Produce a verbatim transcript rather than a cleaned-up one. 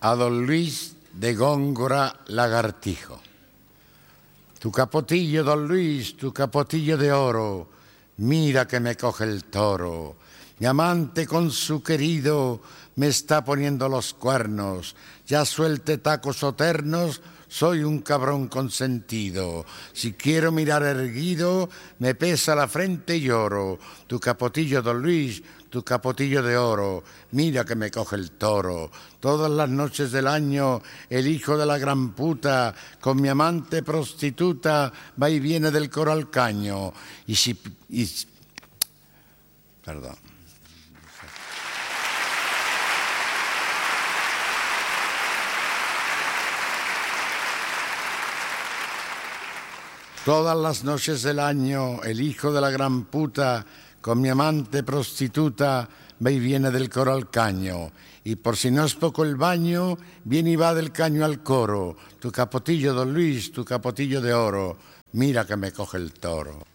a don Luis de Góngora Lagartijo. Tu capotillo, don Luis, tu capotillo de oro, mira que me coge el toro. Mi amante con su querido me está poniendo los cuernos, ya suelte tacos eternos, soy un cabrón consentido. Si quiero mirar erguido, me pesa la frente y lloro. Tu capotillo, don Luis, tu capotillo de oro, mira que me coge el toro. Todas las noches del año, el hijo de la gran puta, con mi amante prostituta, va y viene del coro al caño. Y si... Y, perdón. Todas las noches del año, el hijo de la gran puta, con mi amante prostituta, va y viene del coro al caño. Y por si no es poco el baño, viene y va del caño al coro. Tu capotillo, don Luis, tu capotillo de oro, mira que me coge el toro.